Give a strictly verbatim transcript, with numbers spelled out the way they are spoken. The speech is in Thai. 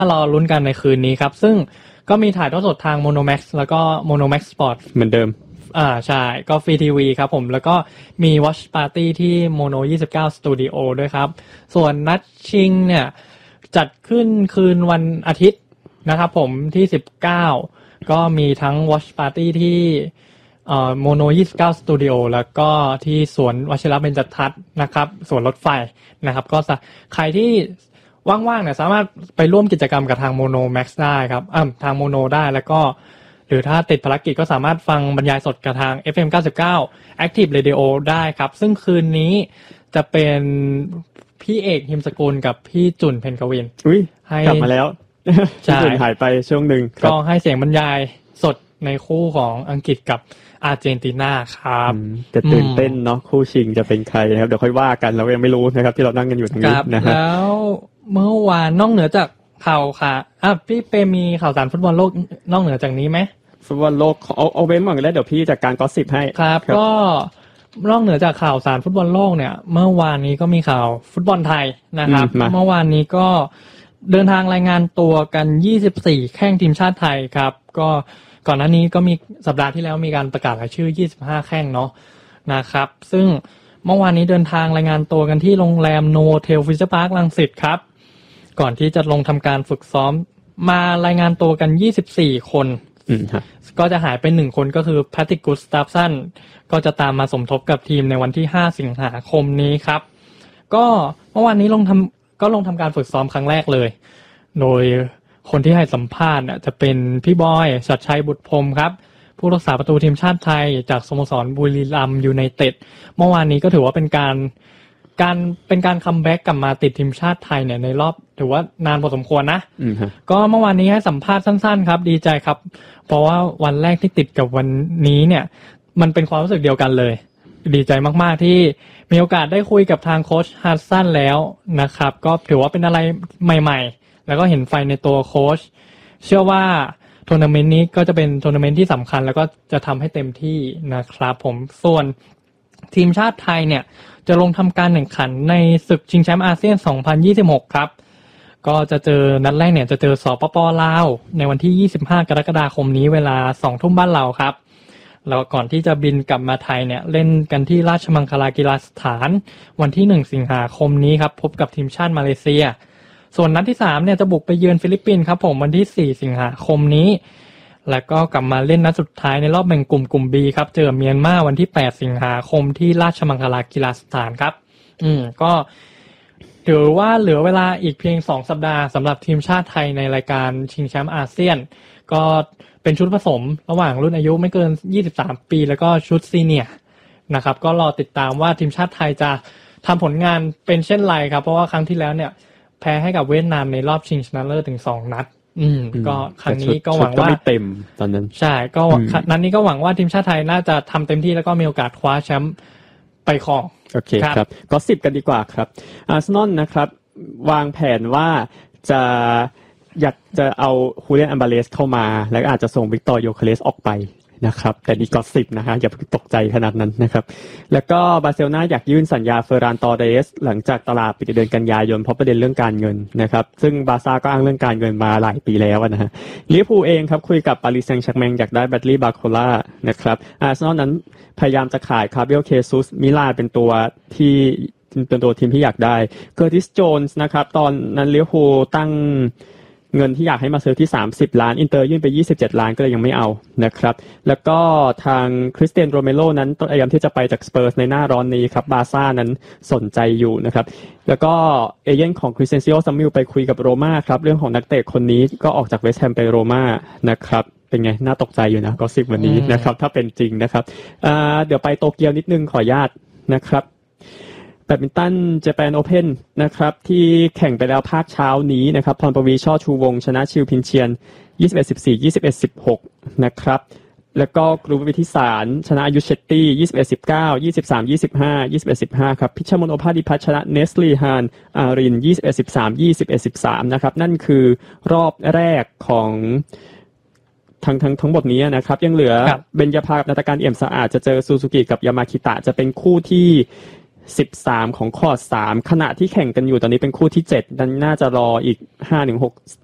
รอลุ้นกันในคืนนี้ครับซึ่งก็มีถ่ายทอดสดทาง Monomax แล้วก็ Monomax Sport เหมือนเดิมอ่าใช่ก็ฟรีทีวีครับผมแล้วก็มี Watch Party ที่ Mono ยี่สิบเก้า Studio ด้วยครับส่วนนัดชิงเนี่ยจัดขึ้นคืนวันอาทิตย์นะครับผมที่สิบเก้าก็มีทั้ง Watch Party ที่เอ่อ Mono ยี่สิบเก้า Studio แล้วก็ที่สวนวชิรเบญจทัศน์นะครับสวนรถไฟนะครับก็ใครที่ว่างๆเนี่ยสามารถไปร่วมกิจกรรมกับทาง Monomax ได้ครับอ่าทาง Mono ได้แล้วก็หรือถ้าติดภารกิจก็สามารถฟังบรรยายสดกับทาง เอฟ เอ็ม เก้าสิบเก้า Active Radio ได้ครับซึ่งคืนนี้จะเป็นพี่เอกหิมสกุลกับพี่จุนเพ็ญกวินอุ้ยกลับมาแล้วพี่จุนหายไปช่วงนึงก็ให้เสียงบรรยายสดในคู่ของอังกฤษกับอาร์เจนตินาครับจะตื่นเต้นเนาะคู่ชิงจะเป็นใครนะครับเดี๋ยวค่อยว่ากันเรายังไม่รู้นะครับที่เรานั่งกันอยู่ตรงนี้นะครับแล้วเมื่อวานนอกเหนือจากข่าวค่ะอ่ะพี่เปมีข่าวสารฟุตบอลโลกนอกเหนือจากนี้ไหมฟุตบอลโลกเอาเอาเว้นก่อนแล้วเดี๋ยวพี่จัดการก็สิบให้ครับก็นอกเหนือจากข่าวสารฟุตบอลโลกเนี่ยเมื่อวานนี้ก็มีข่าวฟุตบอลไทยนะครับเมื่อวานนี้ก็เดินทางรายงานตัวกันยี่สิบสี่แข้งทีมชาติไทยครับก็ก่อนหน้านี้ก็มีสัปดาห์ที่แล้วมีการประกาศรายชื่อยี่สิบห้าแข้งเนาะนะครับซึ่งเมื่อวานนี้เดินทางรายงานตัวกันที่โรงแรมโนเทลฟิวเจอร์พาร์ครังสิตครับก่อนที่จะลงทำการฝึกซ้อมมารายงานตัวกันยี่สิบสี่คนก็จะหายไปหนึ่งคนก็คือแพทริก กูสตาฟสันก็จะตามมาสมทบกับทีมในวันที่ห้าสิงหาคมนี้ครับก็เมื่อวานนี้ลงทำก็ลงทำการฝึกซ้อมครั้งแรกเลยโดยคนที่ให้สัมภาษณ์จะเป็นพี่บอยชัดชัยบุตรพรหมครับผู้รักษาประตูทีมชาติไทยจากสโมสรบุรีรัมย์ยูไนเต็ดเมื่อวานนี้ก็ถือว่าเป็นการการเป็นการคัมแบ็กกลับมาติดทีมชาติไทยเนี่ยในรอบถือว่านานพอสมควรนะก็เมื่อวานนี้ให้สัมภาษณ์สั้นๆครับดีใจครับเพราะว่าวันแรกที่ติดกับวันนี้เนี่ยมันเป็นความรู้สึกเดียวกันเลยดีใจมากๆที่มีโอกาสได้คุยกับทางโค้ชฮัสซันแล้วนะครับก็ถือว่าเป็นอะไรใหม่ๆแล้วก็เห็นไฟในตัวโค้ชเชื่อว่าทัวร์นาเมนต์นี้ก็จะเป็นทัวร์นาเมนต์ที่สำคัญแล้วก็จะทำให้เต็มที่นะครับผมส่วนทีมชาติไทยเนี่ยจะลงทำการแข่งขันในศึกชิงแชมป์อาเซียนสองพันยี่สิบหกครับก็จะเจอนัดแรกเนี่ยจะเจอสปป.ลาวในวันที่ยี่สิบห้ากรกฎาคมนี้เวลา สองทุ่มบ้านเราครับแล้วก่อนที่จะบินกลับมาไทยเนี่ยเล่นกันที่ราชมังคลากีฬาสถานวันที่หนึ่งสิงหาคมนี้ครับพบกับทีมชาติมาเลเซียส่วนนัดที่สามเนี่ยจะบุกไปเยือนฟิลิปปินส์ครับผมวันที่สี่สิงหาคมนี้แล้วก็กลับมาเล่นนัดสุดท้ายในรอบแบ่งกลุ่มกลุ่ม B ครับเจอเมียนมาวันที่แปดสิงหาคมที่ราชมังคลากีฬาสถานครับอืมก็ถือว่าเหลือเวลาอีกเพียงสองสัปดาห์สำหรับทีมชาติไทยในรายการชิงแชมป์อาเซียนก็เป็นชุดผสมระหว่างรุ่นอายุไม่เกินยี่สิบสามปีแล้วก็ชุดซีเนียร์นะครับก็รอติดตามว่าทีมชาติไทยจะทำผลงานเป็นเช่นไรครับเพราะว่าครั้งที่แล้วเนี่ยแพ้ให้กับเวียดนามในรอบชิงชนะเลิศถึงสองนัดอืมก็ครั้งนี้ก็หวังว่าไม่เต็มตอนนั้นใช่ก็นัดนี้ก็หวังว่าทีมชาติไทยน่าจะทำเต็มที่แล้วก็มีโอกาสคว้าแชมป์ไปครองโอเคครับก็สิบกันดีกว่าครับอาร์เซนอลนะครับวางแผนว่าจะอยากจะเอาฮูเลียนอัมบาเลสเข้ามาแล้วอาจจะส่งวิกตอร์โยเคเลสออกไปนะครับแต่นี่ก็สิบนะฮะอย่าเพิ่งตกใจขนาดนั้นนะครับแล้วก็บาร์เซโลนาอยากยื่นสัญญาเฟอร์รานตอเรสหลังจากตลาดปิดเดือนกันยายนเพราะประเด็นเรื่องการเงินนะครับซึ่งบาร์ซ่าก็อ้างเรื่องการเงินมาหลายปีแล้วนะฮะลิเวอร์พูลเองครับคุยกับปารีสแซงต์แชร์แมงอยากได้แบตลี่บาโคล่านะครับอาร์เซนอลนั้นพยายามจะขายคาร์เบลเคซุสมิลานเป็นตัวที่เป็นตัวทีมที่อยากได้เกอร์ติสโจนส์นะครับตอนนั้นลิเวอร์พูลตั้งเงินที่อยากให้มาซื้อที่สามสิบล้านอินเตอร์ยื่นไปยี่สิบเจ็ดล้านก็เลยยังไม่เอานะครับแล้วก็ทางคริสเตียนโรเมโรนั้นพยายามที่จะไปจากสเปอร์สในหน้าร้อนนี้ครับบาร์ซ่านั้นสนใจอยู่นะครับแล้วก็เอเจนต์ของคริสเตนซิโอซัมมิลไปคุยกับโรม่าครับเรื่องของนักเตะคนนี้ก็ออกจากเวสต์แฮมไปโรม่านะครับเป็นไงน่าตกใจอยู่นะก็สิบวันนี้นะครับถ้าเป็นจริงนะครับอ่าเดี๋ยวไปโตเกียวนิดนึงขออนุญาตนะครับแบดมินตันเจแปนโอเพ่นนะครับที่แข่งไปแล้วภาคเช้านี้นะครับพรปวีช่อชูวงศ์ชนะชิวพินเชียน ยี่สิบเอ็ดสิบสี่ ยี่สิบเอ็ดสิบหก นะครับแล้วก็กรุวิทิสารชนะอายุเชตตี้ ยี่สิบเอ็ดสิบเก้า ยี่สิบสาม ยี่สิบห้า ยี่สิบเอ็ดสิบห้าครับพิชมนต์โอภาดิพัชชนะเนสลีฮานอาริน ยี่สิบเอ็ดสิบสาม ยี่สิบเอ็ดสิบสามนะครับนั่นคือรอบแรกของทั้งทั้งทั้งหมดนี้นะครับยังเหลือเบญญาภากับนาตการเอี่ยมสะอาดจะเจอซูซูกิกับยามาคิตะจะเป็นคู่ที่สิบสามของคอร์สสามขณะที่แข่งกันอยู่ตอนนี้เป็นคู่ที่เจ็ดนั้นน่าจะรออีก ห้าถึงหก